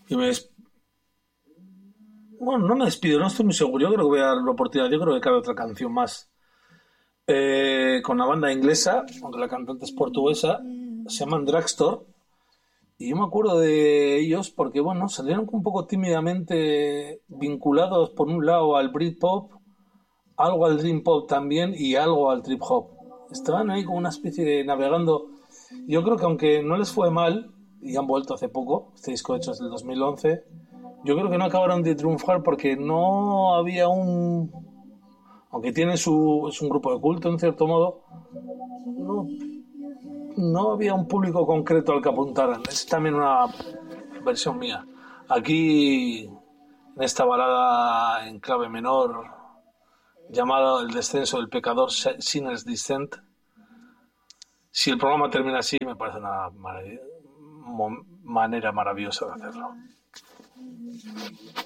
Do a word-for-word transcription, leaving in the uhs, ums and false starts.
Y me des- bueno, no me despido, no estoy muy seguro. Yo creo que voy a dar la oportunidad. Yo creo que cabe otra canción más. Eh, con la banda inglesa, aunque la cantante es portuguesa, se llaman Dragstore. Y yo me acuerdo de ellos porque, bueno, salieron un poco tímidamente vinculados, por un lado, al Britpop, algo al Dream Pop también y algo al Trip Hop. Estaban ahí como una especie de navegando. Yo creo que aunque no les fue mal, y han vuelto hace poco, este disco hecho es del dos mil once, yo creo que no acabaron de triunfar porque no había un... Aunque tienen su... es un grupo de culto en cierto modo, no, no había un público concreto al que apuntaran. Es también una versión mía. Aquí, en esta balada en clave menor, llamada El descenso del pecador, Sinner's Descent, si el programa termina así, me parece una marav- manera maravillosa de hacerlo.